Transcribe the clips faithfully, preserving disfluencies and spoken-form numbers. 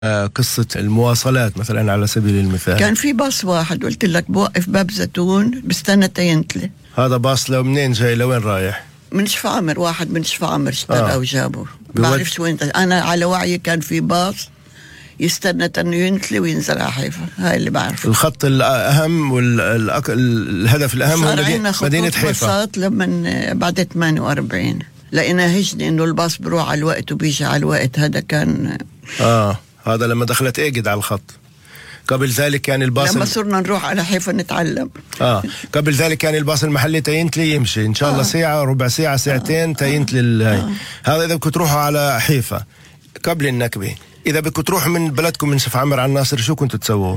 قصة المواصلات مثلا على سبيل المثال؟ كان في باص واحد قلت لك بوقف باب زيتون بستنى تينتلي. هذا باص لو منين جاي لوين رايح؟ من شفاعمر، واحد من شفاعمر اشترى آه. وجابه. بود... بعرفش وين. انا على وعي كان في باص يستنى انه ينتلي وينزل على حيفا. هاي اللي بعرفه. الخط الاهم والهدف الاهم هو مدينة, مدينة حيفا. لما بعد ثمانية وأربعين لقينا هجني انه الباص بروح على الوقت وبيجي على الوقت. هذا كان اه هذا لما دخلت ايجد على الخط. قبل ذلك كان الباص لما صرنا نروح على حيفا نتعلم. اه قبل ذلك كان الباص المحلي تينتلي يمشي ان شاء الله آه. ساعة ربع ساعة ساعتين آه. تينتلي آه. هذا اذا بدكم تروحوا على حيفا قبل النكبة. إذا بدكم تروحوا من بلدكم من شفاعمر على الناصر شو كنتوا تسووا؟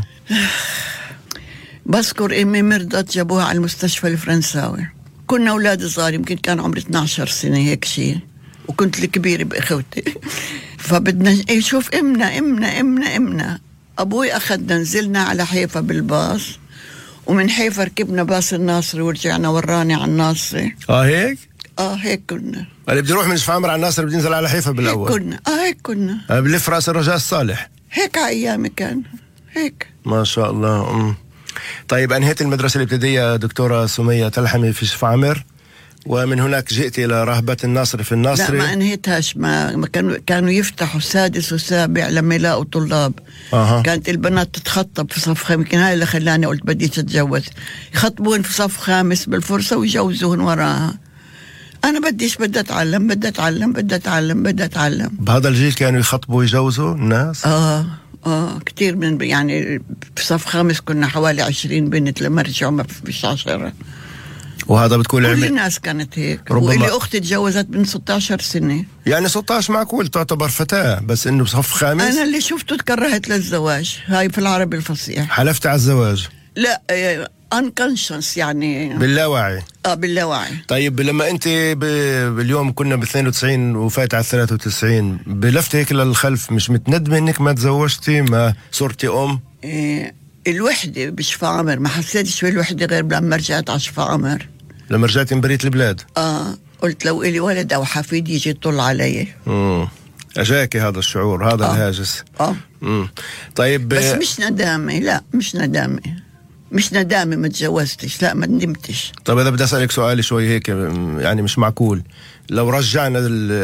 بذكر أمي مرضت جابوها على المستشفى الفرنساوي. كنا أولاد صغار يمكن كان عمري اثني عشر سنة هيك شيء، وكنت الكبيرة بإخوتي. فبدنا نشوف إمنا إمنا إمنا إمنا أبوي أخذنا نزلنا على حيفا بالباص، ومن حيفا ركبنا باص الناصر ورجعنا وراني على الناصر. آه هيك؟ اه هيك كنا. اللي بدي يروح من شفاعمر على الناصر بدي ينزل على حيفا بالاول. هيك كنا اه هيك كنا. آه بلف راس الرجاء الصالح. هيك على ايامي كان هيك. ما شاء الله. أم. طيب انهيت المدرسه الابتدائيه دكتوره سميه تلحمي في شفاعمر، ومن هناك جئت الى رهبه الناصر في الناصري. لا ما انهيتهاش. ما, ما كانوا كانوا يفتحوا سادس وسابع لما يلاقوا طلاب. أه. كانت البنات تتخطب في صف خامس. يمكن هاي اللي خلاني قلت بديش اتجوز. يخطبون في صف خامس بالفرصه ويجوزوهن وراها. أنا بديش بدي أتعلم بدي أتعلم بدي أتعلم بدي أتعلم. بهذا الجيل كانوا يخطبوا ويجوزوا الناس؟ آه آه كتير من يعني في صف خامس كنا حوالي عشرين بنت لما رجعوا ما فيش عشرة. وهذا بتقول كل الناس كانت هيك. وإلي أختي تجوزت من ستة عشر سنة. يعني ستة عشر معقول تعتبر فتاة، بس إنه بصف خامس. أنا اللي شفته تكرهت للزواج. هاي في العربي الفصيح. حلفت على الزواج؟ لا unconscious يعني باللاوعي. اه باللاوعي. طيب لما انت ب... باليوم كنا ب اثنين وتسعين وفات على ثلاثة وتسعين بلفت هيك للخلف، مش متندمه انك ما تزوجتي ما صرتي ام؟ إيه الوحده بشفاعمر ما حسيتش في الوحده غير لما رجعت على شفاعمر. لما رجعتي من برية البلاد؟ اه قلت لو إلي ولد او حفيد يجي يطل علي. امم اجاكي هذا الشعور هذا آه. الهاجس. اه امم طيب بس مش ندامه. لا مش ندامه مش ندامة ما تجوزتش. لا ما ندمتش. طب إذا بدي أسألك سؤال شوي هيك يعني مش معقول، لو رجعنا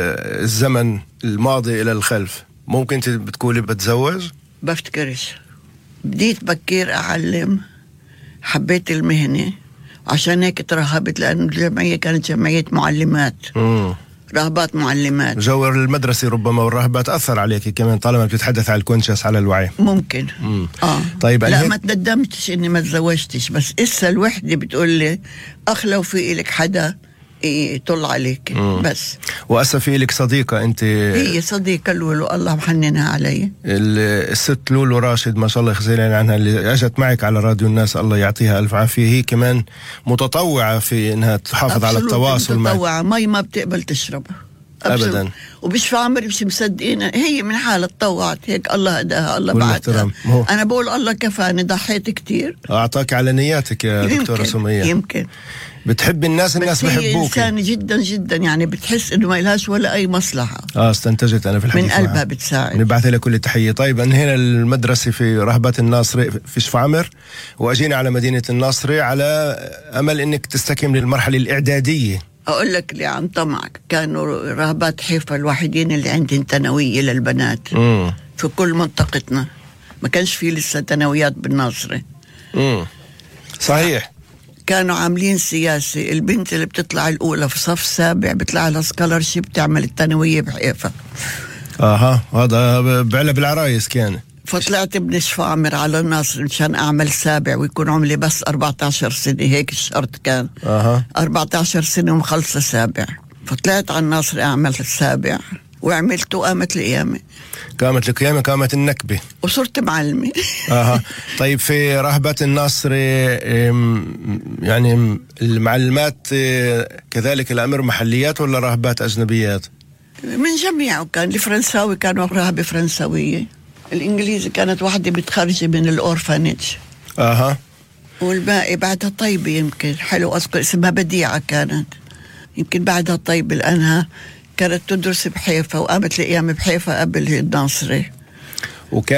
الزمن الماضي إلى الخلف ممكن أنت بتقولي بتزوج؟ بفتكرش. بديت بكير أعلم، حبيت المهنة عشان هيك ترهبت، لأنه الجمعية كانت جمعية معلمات. امم رهبات معلمات. جو المدرسة ربما والرهبات أثر عليك كمان طالما بتتحدث على الكونشس على الوعي. ممكن. مم. آه. طيب لا ما تندمتش إني ما تزوجتش، بس إسا الوحدة بتقول لي أخ لو في إلك حدا يطل عليك. مم. بس وأسا في إلك صديقة أنت. هي صديقة لولو الله محننها علي، الست لولو راشد ما شاء الله يخزي عنها اللي أجت معك على راديو الناس الله يعطيها ألف عافية. هي كمان متطوعة في إنها تحافظ على التواصل معك. متطوعة. مي ما بتقبل تشربها أبدا. وبشفاعمر مش مصدقين. هي من حالة تطوعت هيك الله هداها الله بعتها. أنا بقول الله كفاني ضحيت كتير. أعطاك على نياتك يا دكتورة سمية. يمكن بتحب الناس الناس بحبوك. هي إنسانة جدا جدا يعني بتحس إنه ما إلهاش ولا أي مصلحة. آه استنتجت أنا في الحديث من قلبها بتساعد. نبعث لها كل التحية. طيب أنهينا المدرسة في رهبة الناصري في شفاعمر وأجينا على مدينة الناصري على أمل إنك تستكمل المرحلة الإعدادية. أقول لك اللي عن طمعك كانوا رهبات حيفا الوحيدين اللي عندهم ثانوية للبنات. مم. في كل منطقتنا ما كانش فيه لسه ثانويات بالناصري. امم صحيح. كانوا عاملين سياسة البنت اللي بتطلع الأولى في صف سابع بتطلع لها سكولرشيب تعمل الثانوية بحيفا. اها هذا بعلى بالعرايس كان. فطلعت ابن شفاعمر على الناصر مشان أعمل سابع ويكون عمري بس أربعة عشر سنة. هيك الشرط كان. اها أربعة عشر سنة ومخلصة سابع. فطلعت على الناصر أعمل السابع وعملت وقامت القيامة. قامت القيامة قامت النكبة وصرت معلمة. اها طيب في رهبة الناصر يعني المعلمات كذلك الأمر محليات ولا رهبات أجنبيات؟ من جميعه. كان الفرنساوي كانوا رهبة فرنساوية، الإنجليزي كانت واحدة بتخرج من الأورفانيج. اها والباقي بعدها طيبة يمكن حلو أذكر اسمها بديعة كانت يمكن بعدها طيبة لأنها كانت تدرس بحيفا وقامت القيامة بحيفا قبل الناصري. وكان